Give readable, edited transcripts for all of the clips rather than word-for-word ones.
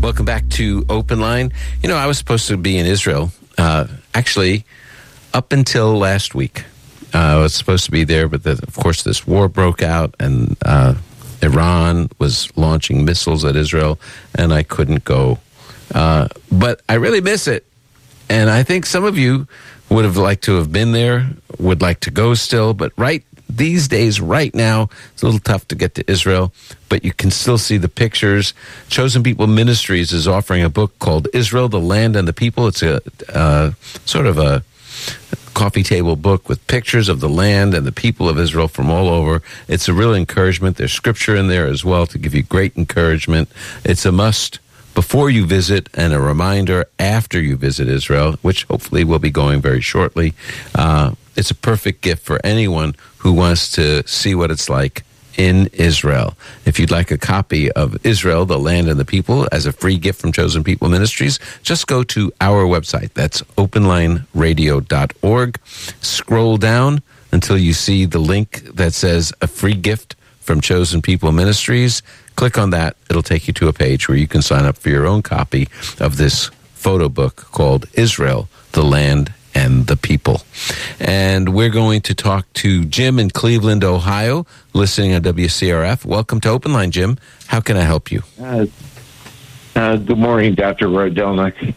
Welcome back to Open Line. You know, I was supposed to be in Israel, actually, up until last week. I was supposed to be there, but of course this war broke out, and Iran was launching missiles at Israel, and I couldn't go. But I really miss it, and I think some of you would have liked to have been there, would like to go still, but these days, right now, it's a little tough to get to Israel, but you can still see the pictures. Chosen People Ministries is offering a book called Israel, the Land and the People. It's a sort of a coffee table book with pictures of the land and the people of Israel from all over. It's a real encouragement. There's scripture in there as well to give you great encouragement. It's a must before you visit and a reminder after you visit Israel, which hopefully will be going very shortly. It's a perfect gift for anyone who wants to see what it's like in Israel. If you'd like a copy of Israel, the Land and the People, as a free gift from Chosen People Ministries, just go to our website. That's openlineradio.org. Scroll down until you see the link that says a free gift from Chosen People Ministries. Click on that. It'll take you to a page where you can sign up for your own copy of this photo book called Israel, the Land and the People. And we're going to talk to Jim in Cleveland, Ohio, listening on WCRF. Welcome to Open Line, Jim. How can I help you? Good morning, Dr. Rydelnik.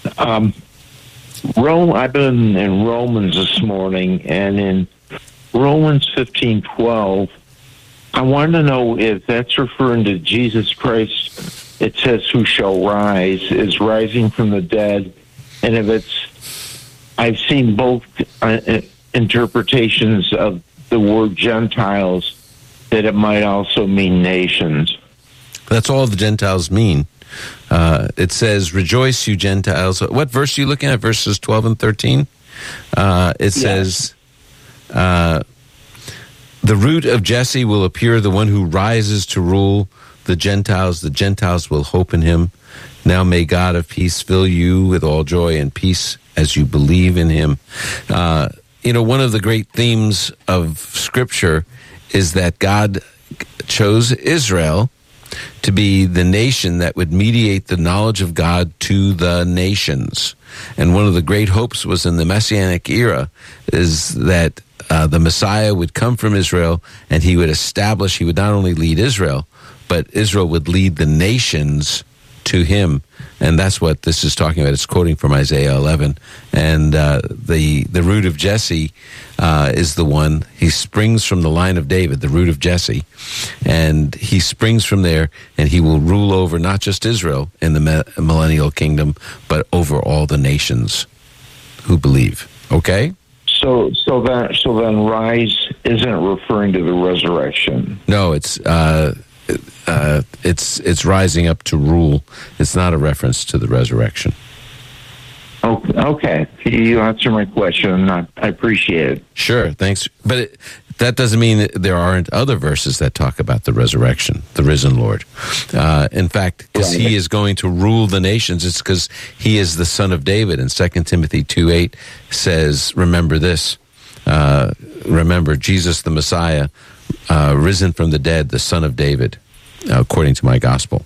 I've been in Romans this morning, and in Romans 15:12, I want to know if that's referring to Jesus Christ. It says, who shall rise, is rising from the dead, and if it's I've seen both interpretations of the word Gentiles, that it might also mean nations. That's all the Gentiles mean. It says, rejoice, you Gentiles. What verse are you looking at? Verses 12 and 13? It says, the root of Jesse will appear, the one who rises to rule the Gentiles. The Gentiles will hope in him. Now may God of peace fill you with all joy and peace as you believe in him. One of the great themes of Scripture is that God chose Israel to be the nation that would mediate the knowledge of God to the nations. And one of the great hopes was in the Messianic era is that the Messiah would come from Israel, and he would not only lead Israel, but Israel would lead the nations to him. And that's what this is talking about. It's quoting from Isaiah 11. And the root of Jesse is the one. He springs from the line of David, the root of Jesse. And he springs from there, and he will rule over not just Israel in the millennial kingdom, but over all the nations who believe. Okay? So then rise isn't referring to the resurrection. No, it's rising up to rule. It's not a reference to the resurrection. Okay. You answered my question. I appreciate it. Sure, thanks. But that doesn't mean that there aren't other verses that talk about the resurrection, the risen Lord. In fact, because he is going to rule the nations, it's because he is the son of David. And 2 Timothy 2:8 says, remember this. Remember Jesus the Messiah, risen from the dead, the son of David, according to my gospel.